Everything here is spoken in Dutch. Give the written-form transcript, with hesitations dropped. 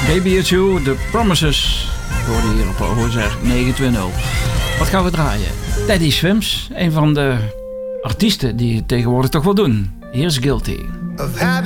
Baby It's You, The Promises. Ik hoorde hier op Oorzaak 920. Wat gaan we draaien? Teddy Swims, een van de artiesten die het tegenwoordig toch wel doen. Here's Guilty. Of having